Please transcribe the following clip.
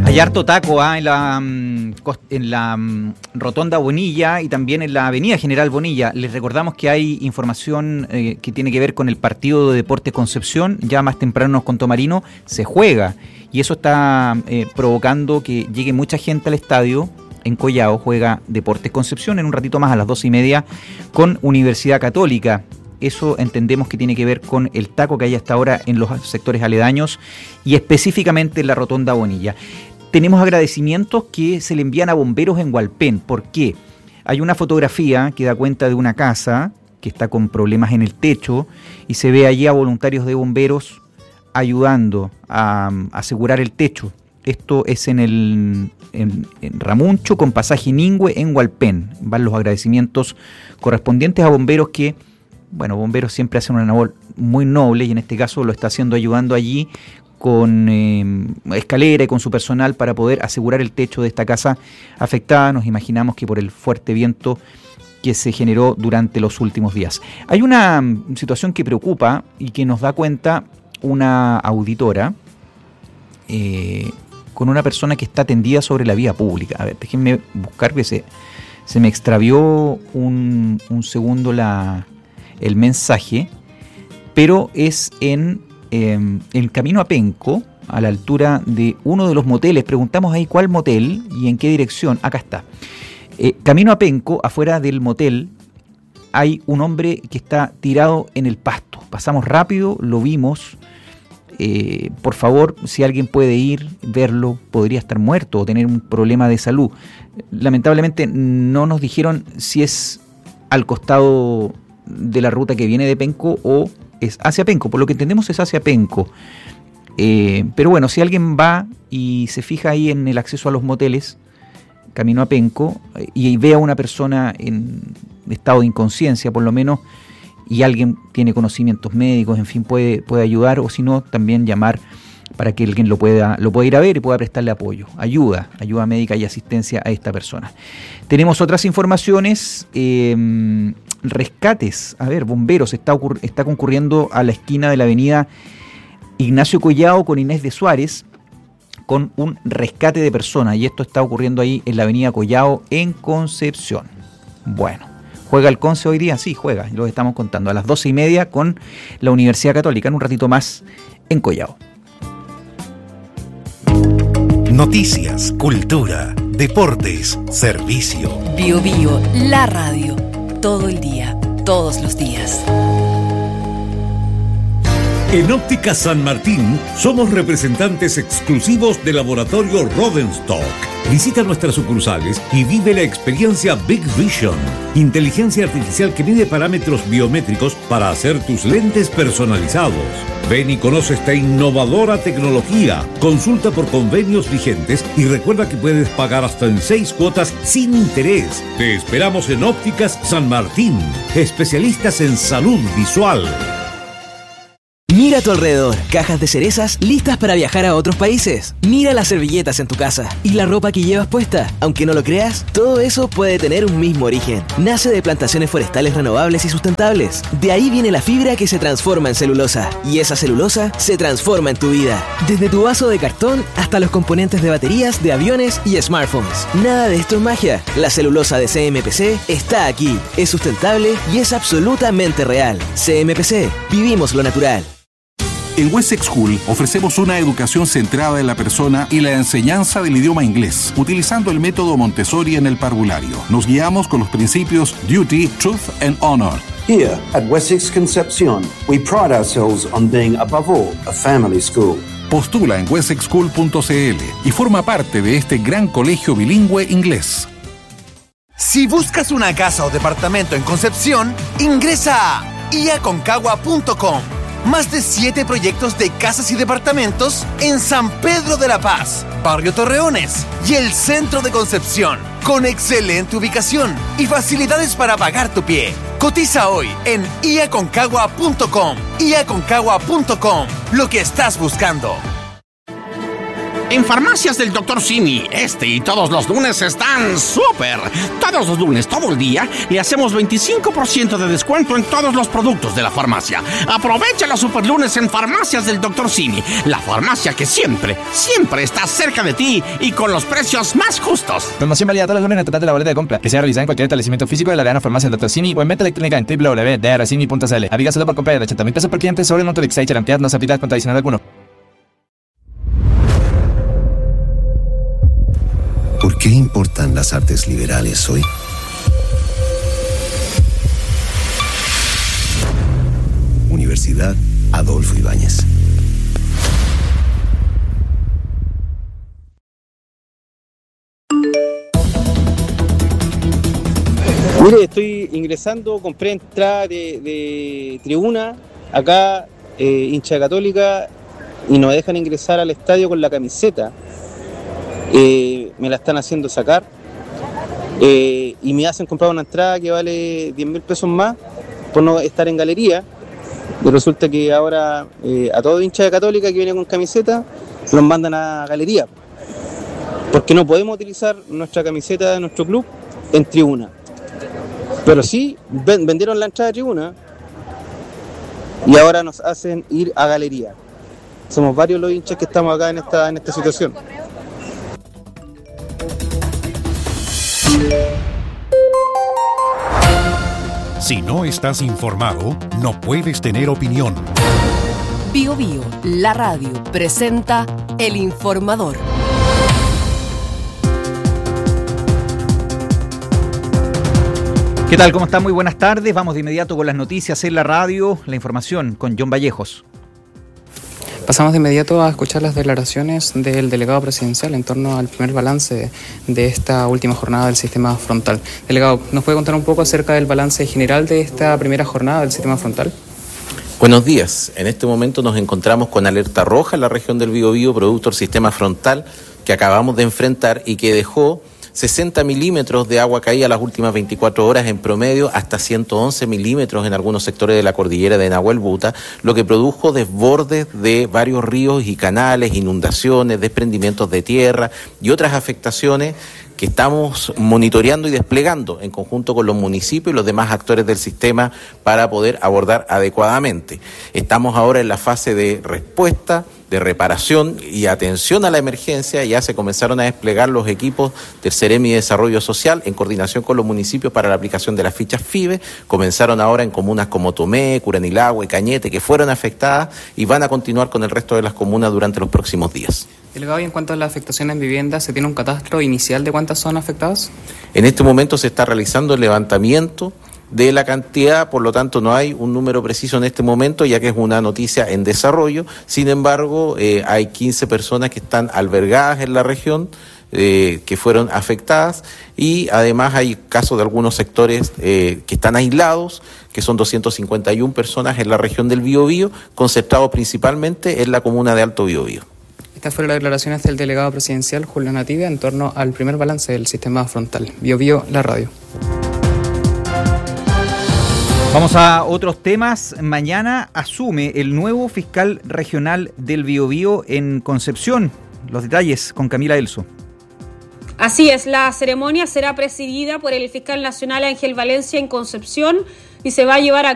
Hay harto taco en la Rotonda Bonilla y también en la Avenida General Bonilla. Les recordamos que hay información que tiene que ver con el partido de Deportes Concepción. Ya más temprano nos contó Marino, se juega. Y eso está provocando que llegue mucha gente al estadio. En Collao juega Deportes Concepción en un ratito más a las 12:30 con Universidad Católica. Eso entendemos que tiene que ver con el taco que hay hasta ahora en los sectores aledaños y específicamente en la Rotonda Bonilla. Tenemos agradecimientos que se le envían a bomberos en Hualpén. ¿Por qué? Hay una fotografía que da cuenta de una casa que está con problemas en el techo y se ve allí a voluntarios de bomberos ayudando a asegurar el techo. Esto es en Ramuncho con pasaje Ningüe en Hualpén. Van los agradecimientos correspondientes a bomberos que, bueno, bomberos siempre hacen una labor muy noble y en este caso lo está haciendo ayudando allí con escalera y con su personal para poder asegurar el techo de esta casa afectada. Nos imaginamos que por el fuerte viento que se generó durante los últimos días. Hay una situación que preocupa y que nos da cuenta una auditora con una persona que está tendida sobre la vía pública. A ver, déjenme buscar que se me extravió un segundo el mensaje, pero es en el camino a Penco, a la altura de uno de los moteles. Preguntamos ahí cuál motel y en qué dirección. Acá está. Camino a Penco, afuera del motel, hay un hombre que está tirado en el pasto. Pasamos rápido, lo vimos. Por favor, si alguien puede ir, verlo, podría estar muerto o tener un problema de salud. Lamentablemente no nos dijeron si es al costado de la ruta que viene de Penco o es hacia Penco. Por lo que entendemos es hacia Penco. Pero bueno, si alguien va y se fija ahí en el acceso a los moteles, camino a Penco, y ve a una persona en estado de inconsciencia por lo menos, y alguien tiene conocimientos médicos, en fin, puede ayudar, o si no, también llamar para que alguien lo pueda ir a ver y pueda prestarle apoyo, ayuda médica y asistencia a esta persona. Tenemos otras informaciones, rescates, a ver, bomberos está concurriendo a la esquina de la avenida Ignacio Collao con Inés de Suárez con un rescate de personas, y esto está ocurriendo ahí en la avenida Collao en Concepción. Bueno, ¿juega el Conce hoy día? Sí, juega, lo estamos contando, a las 12:30 con la Universidad Católica, en un ratito más en Collao. Noticias, cultura, deportes, servicio. Bio Bio, la radio. Todo el día, todos los días. En Óptica San Martín somos representantes exclusivos de Laboratorio Rodenstock. Visita nuestras sucursales y vive la experiencia Big Vision, inteligencia artificial que mide parámetros biométricos para hacer tus lentes personalizados. Ven y conoce esta innovadora tecnología. Consulta por convenios vigentes y recuerda que puedes pagar hasta en 6 cuotas sin interés. Te esperamos en Ópticas San Martín, especialistas en salud visual. Mira a tu alrededor, cajas de cerezas listas para viajar a otros países. Mira las servilletas en tu casa y la ropa que llevas puesta. Aunque no lo creas, todo eso puede tener un mismo origen. Nace de plantaciones forestales renovables y sustentables. De ahí viene la fibra que se transforma en celulosa. Y esa celulosa se transforma en tu vida. Desde tu vaso de cartón hasta los componentes de baterías, de aviones y smartphones. Nada de esto es magia. La celulosa de CMPC está aquí. Es sustentable y es absolutamente real. CMPC, vivimos lo natural. En Wessex School ofrecemos una educación centrada en la persona y la enseñanza del idioma inglés, utilizando el método Montessori en el parvulario. Nos guiamos con los principios Duty, Truth and Honor. Here at Wessex Concepción, we pride ourselves on being above all a family school. Postula en wessexschool.cl y forma parte de este gran colegio bilingüe inglés. Si buscas una casa o departamento en Concepción, ingresa a iaconcagua.com. Más de 7 proyectos de casas y departamentos en San Pedro de la Paz, Barrio Torreones y el centro de Concepción, con excelente ubicación y facilidades para pagar tu pie. Cotiza hoy en iaconcagua.com. iaconcagua.com, lo que estás buscando. En Farmacias del Dr. Simi, este y todos los lunes están súper. Todos los lunes, todo el día, le hacemos 25% de descuento en todos los productos de la farmacia. Aprovecha los super lunes en Farmacias del Dr. Simi, la farmacia que siempre está cerca de ti y con los precios más justos. Promoción válida todos los lunes en el total de la boleta de compra, que sea realizada en cualquier establecimiento físico de la Arena Farmacia del Dr. Simi o en venta electrónica en www.drsimi.cl. Aplica solo por compra de 80.000 pesos por cliente sobre el monto de Excite cantidad no se aplica con adicional alguno. ¿Por qué importan las artes liberales hoy? Universidad Adolfo Ibáñez. Mire, estoy ingresando, compré entrada de tribuna, acá hincha de Católica, y no me dejan ingresar al estadio con la camiseta. Me la están haciendo sacar y me hacen comprar una entrada que vale 10.000 pesos más por no estar en galería. Y resulta que ahora a todo hincha de Católica que viene con camiseta los mandan a galería, porque no podemos utilizar nuestra camiseta de nuestro club en tribuna. Pero sí vendieron la entrada de tribuna y ahora nos hacen ir a galería. Somos varios los hinchas que estamos acá en esta situación. Si no estás informado, no puedes tener opinión. Bio Bio, la radio, presenta El Informador. ¿Qué tal? ¿Cómo están? Muy buenas tardes. Vamos de inmediato con las noticias en la radio, la información con John Vallejos. Pasamos de inmediato a escuchar las declaraciones del delegado presidencial en torno al primer balance de esta última jornada del sistema frontal. Delegado, ¿nos puede contar un poco acerca del balance general de esta primera jornada del sistema frontal? Buenos días. En este momento nos encontramos con alerta roja en la región del Biobío, producto del sistema frontal que acabamos de enfrentar y que dejó 60 milímetros de agua caída las últimas 24 horas en promedio, hasta 111 milímetros en algunos sectores de la cordillera de Nahuelbuta, lo que produjo desbordes de varios ríos y canales, inundaciones, desprendimientos de tierra y otras afectaciones que estamos monitoreando y desplegando en conjunto con los municipios y los demás actores del sistema para poder abordar adecuadamente. Estamos ahora en la fase de respuesta, de reparación y atención a la emergencia. Ya se comenzaron a desplegar los equipos del Ceremi de Desarrollo Social en coordinación con los municipios para la aplicación de las fichas FIBE. Comenzaron ahora en comunas como Tomé, Curanilahue, Cañete, que fueron afectadas, y van a continuar con el resto de las comunas durante los próximos días. Delegado, y en cuanto a la afectación en viviendas, ¿se tiene un catastro inicial de cuántas son afectadas? En este momento se está realizando el levantamiento de la cantidad, por lo tanto no hay un número preciso en este momento, ya que es una noticia en desarrollo. Sin embargo, hay 15 personas que están albergadas en la región, que fueron afectadas, y además hay casos de algunos sectores que están aislados, que son 251 personas en la región del Biobío, concentrados principalmente en la comuna de Alto Biobío. Estas fueron las declaraciones del delegado presidencial Julio Nativia en torno al primer balance del sistema frontal. Biobío, la radio. Vamos a otros temas. Mañana asume el nuevo fiscal regional del Biobío en Concepción. Los detalles con Camila Elso. Así es, la ceremonia será presidida por el fiscal nacional Ángel Valencia en Concepción y se va a llevar a